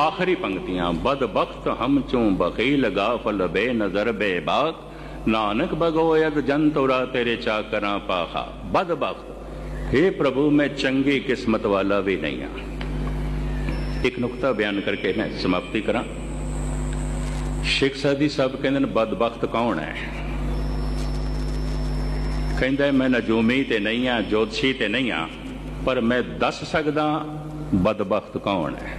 आखिरी पंक्तियां, बदबख्त हम चूं बखील गाफल बेनजर बेबाक, नानक भगोयद जन तुरा तेरे चाकरां पाखा। बदबख्त, हे प्रभु मैं चंगी किस्मत वाला भी नहीं हाँ। एक नुकता बयान करके मैं समाप्ति करा। शेख सादी साहब कहते हैं बदबख्त कौन है? कहता मैं नजूमी ते नहीं हाँ, जोतशी ते नहीं हाँ, पर मैं दस सकदा बदबख्त कौन है।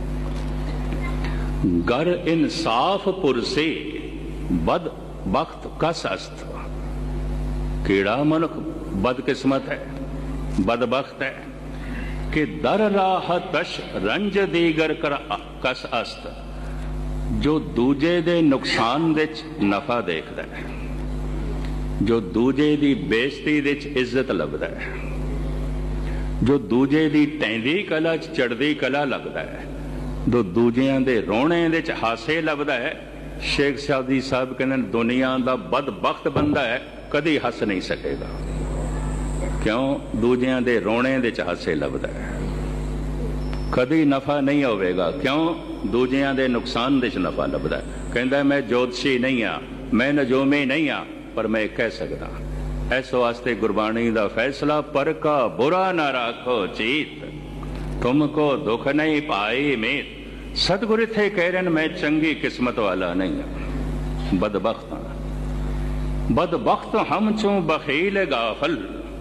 गर इंसाफ पुरसे बदबख्त कस अस्त, कीड़ा मनुख बदकिस्मत है, बदबख्त है कि दर राह तश रंज दीगर कर कस अस्त, जो दूजे दे नुकसान विच नफा देखदा है, जो दूजे दी बेइज्जती विच इज्जत लभदा है, जो दूजे दी टैंदी कला च चढ़दी कला लगदा है, जो दूजियां दे रोने विच हासे लभदा है। शेख सादी साहब कहते दुनिया दा बदबख्त बंदा है, कदी हस नहीं सकेगा। क्यों? दूजियां दे रोने विच हासे लभदा है। कदी नफा नहीं होवेगा। क्यों? दूजियां दे नुकसान विच नफा लभदा है। कहंदा मैं जोतशी नहीं हाँ, मैं नजूमी नहीं हाँ, पर मैं कह सकदा। इस वास्ते गुरबाणी दा फैसला, पर का बुरा ना राखो चीत, तुमको दुख नहीं पाई मीत। सतगुरु थे कह रहे मैं चंगी किस्मत वाला नहीं हाँ, बदबख्त हाँ। बदबख्त हम चूं बखील गाफल,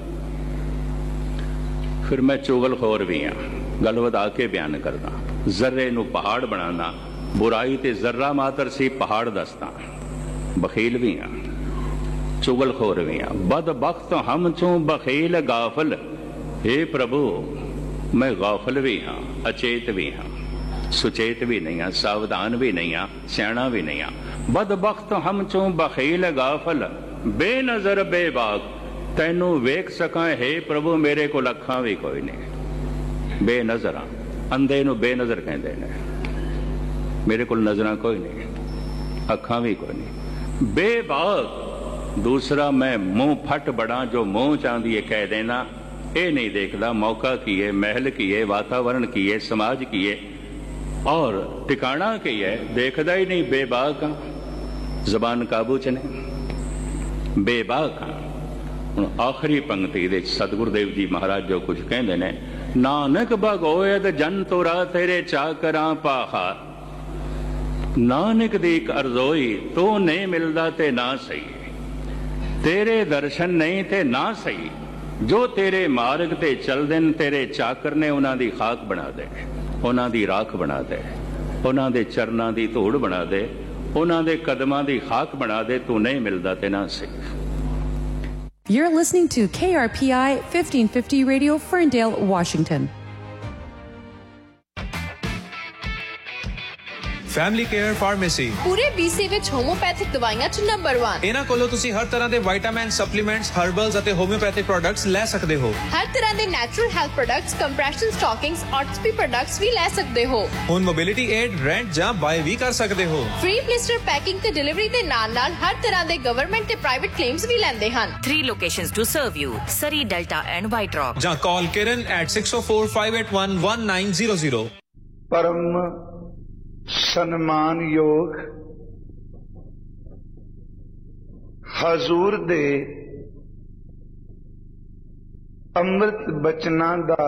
फिर मैं चुगलखोर भी हाँ। गल वधा के बयान करदा, जर्रे नू पहाड़ बनाना, बुराई ते जर्रा मातर सी पहाड़ दसदा। बखील भी हाँ, चुगलखोर भी हाँ। बदबख्त हम चूं बखील गाफल, हे प्रभु मैं गाफल भी हाँ, अचेत भी हाँ, सुचेत भी नहीं हाँ, सावधान भी नहीं हाँ, सियाणा भी नहीं हाँ। बदबख्त हम चूं बखील गाफल, बेनजर बेबाक, तैनू वेख सकां हे प्रभु मेरे को अखां भी कोई नहीं। बेनजर हाँ, अंधे नू बेनजर कहंदे ने, मेरे को नजरां कोई नहीं, अखां भी कोई नहीं। बेबाक, दूसरा मैं मुंह फट बड़ा, जो मुंह चाहती है कह देना, ये नहीं देखता मौका की है, महल की है, वातावरण की है, समाज की है और ठिकाना की है, देखता ही नहीं। बेबाक हाँ, जबान काबू च नहीं, बेबाक हाँ। आखिरी पंक्ति दे सतगुरुदेव जी महाराज जो कुछ कहते ने, नानक भगोयद जन तुरा तेरे चाकरां पाखा। नानक दी एक अर्जोई, तो नहीं मिलदा ते ना सही, तेरे दर्शन नहीं ते ना सही, जो तेरे मार्ग ते चलदे न तेरे चाकर ने उन्हां दी खाक बना दे, उन्हां दी राख बना दे, उन्हां दे चरनां दी धूड़ बना दे, उन्हां दे कदमां दी खाक बना दे, तू नहीं मिलदा ते ना सही। You're listening to KRPI 1550 Radio, Ferndale, Washington. Family care pharmacy पूरे BC ਵਿੱਚ ਹੋਮੋਪੈਥਿਕ ਦਵਾਈਆਂ ਚ ਨੰਬਰ 1। ਇਹਨਾਂ ਕੋਲੋਂ ਤੁਸੀਂ ਹਰ ਤਰ੍ਹਾਂ ਦੇ ਵਿਟਾਮਿਨ, ਸਪਲੀਮੈਂਟਸ, ਹਰਬਲਸ ਅਤੇ ਹੋਮਿਓਪੈਥਿਕ ਪ੍ਰੋਡਕਟਸ ਲੈ ਸਕਦੇ ਹੋ। ਹਰ ਤਰ੍ਹਾਂ ਦੇ natural health products, compression ਸਟਾਕਿੰਗਸ, ਆਰਥੋਪੀ products ਵੀ ਲੈ ਸਕਦੇ ਹੋ। ਹੁਣ ਮੋਬਿਲਿਟੀ ਏਡ, ਰੈਂਟ ਜਾਂ ਬਾਏ ਵੀ ਕਰ ਸਕਦੇ ਹੋ। ਫ੍ਰੀ ਬਲਿਸਟਰ ਪੈਕਿੰਗ ਤੇ ਡਿਲੀਵਰੀ ਦੇ ਨਾਲ-ਨਾਲ ਹਰ ਤਰ੍ਹਾਂ ਦੇ ਗਵਰਨਮੈਂਟ ਤੇ ਪ੍ਰਾਈਵੇਟ ਕਲੇਮਸ ਵੀ ਲੈਂਦੇ ਹਨ। 3 locations to serve you: Surrey, Delta and White Rock. ਜਾਂ ਕਾਲ ਕਿਰਨ at 6045811900। परम सन्मान योग हजूर दे अमृत बचना दा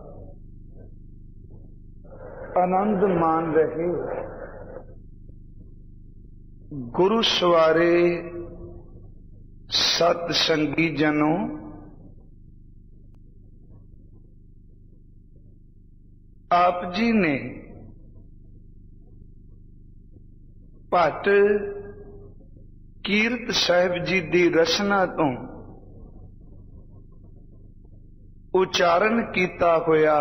आनंद मान रहे गुरु सवारे सत संगी जनों, आप जी ने भट्ट कीरत साहिब जी दी रचना तो उचारण किया होया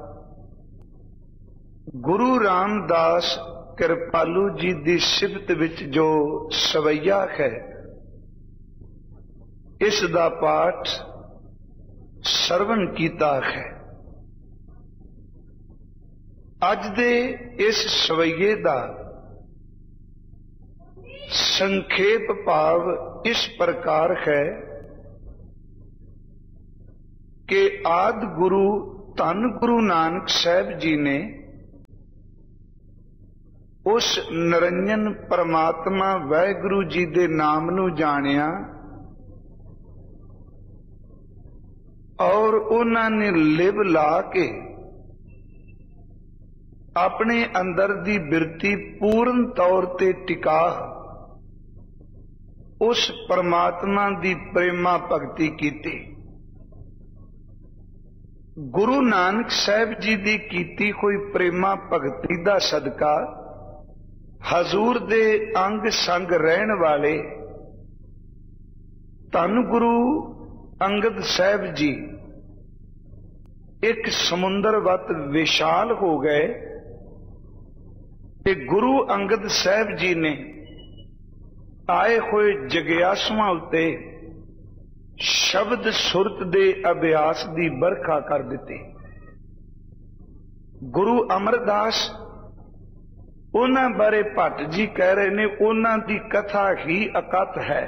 गुरु रामदास कृपालू जी दी सिफत विच जो सवैया है, इस दा पाठ सरवण किया है। अज दे इस सवैये दा संक्षेप भाव इस प्रकार है कि आदि गुरु धन गुरु नानक साहब जी ने उस निरंजन परमात्मा वाहिगुरु जी दे नाम नू जानिया और उन्होंने लिव ला के अपने अंदर दी बिरती पूर्ण तौर ते टिका उस परमात्मा दी प्रेमा भगती कीती। गुरु नानक साहब जी दी कीती कोई प्रेमा भगती दा सदका हजूर दे अंग संग रहन वाले धन गुरु अंगद साहब जी एक समुंदर वत विशाल हो गए ते गुरु अंगद साहब जी ने आए हुए जगियासुआं उत्ते शब्द सुरत दे अभ्यास दी बरखा कर दिती। गुरु अमरदास उन्हां बारे भट्ट जी कह रहे ने उन्हां दी कथा ही अकत है।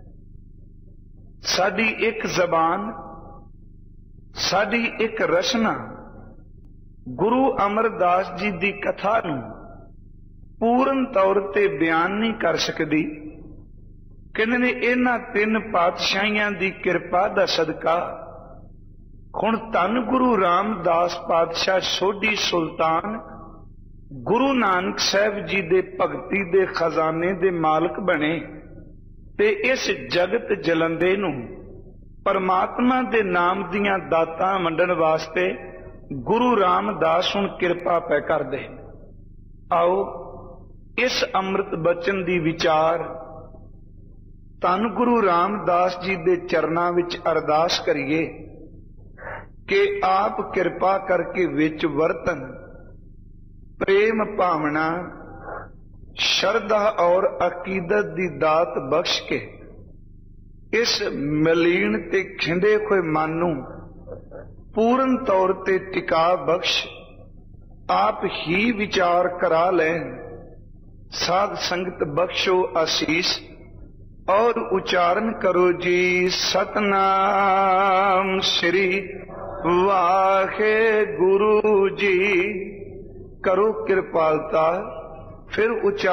साडी एक जबान साडी एक रचना गुरु अमरदास जी दी कथा नूं पूर्ण तौर ते बयान नहीं कर सकदी। कहने ने इन्हां तीन पातशाहियां दी किरपा दा सदका हुण धन गुरु रामदास पातशाह सोढी सुल्तान गुरु नानक साहब जी दे भगती दे खजाने दे मालक बने ते इस जगत जलंदे नूं परमात्मा दे नाम दियां दातां वंडण वास्ते गुरु रामदास हुण किरपा पै करदे। आओ इस अमृत बचन दी विचार धन गुरु रामदास जी दे चरनां विच अरदास करिए कि आप किरपा करके विच वरतन प्रेम भावना श्रद्धा और अकीदत दी दात बख्श के इस मलीन ते खिंडे हुए मन नूं पूर्ण तौर ते टिका बख्श आप ही विचार करा लें। साध संगत बख्शो आशीष और उच्चारण करो जी सतनाम श्री वाहे गुरु जी। करो कृपालता फिर उच्चारण